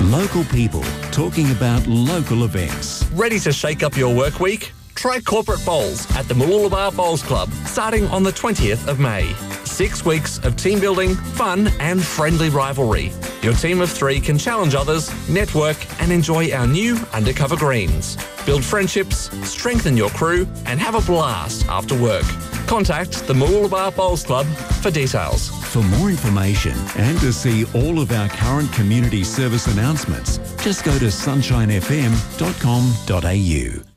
Local people talking about local events. Ready to shake up your work week? Try Corporate Bowls at the Mooloolaba Bowls Club starting on the 20th of May. 6 weeks of team building, fun and friendly rivalry. Your team of 3 can challenge others, network and enjoy our new undercover greens. Build friendships, strengthen your crew and have a blast after work. Contact the Mooloolaba Bowls Club for details. For more information and to see all of our current community service announcements, just go to sunshinefm.com.au.